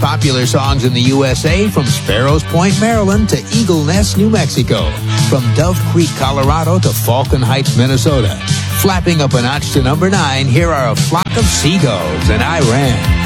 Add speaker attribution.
Speaker 1: Popular songs in the USA from Sparrows Point, Maryland to Eagle Nest, New Mexico. From Dove Creek, Colorado to Falcon Heights, Minnesota. Flapping up a notch to number 9, here are a flock of seagulls in Iran.